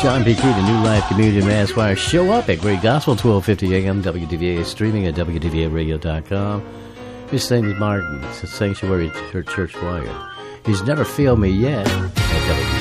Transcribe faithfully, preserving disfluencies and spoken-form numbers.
John P. Key, the New Life Community Mass Choir. Show up at Great Gospel, twelve fifty a.m. W D V A, streaming at W D V A radio dot com. Miss Saint Martin, it's a Sanctuary Church, Church Choir. He's never failed me yet at W D V A.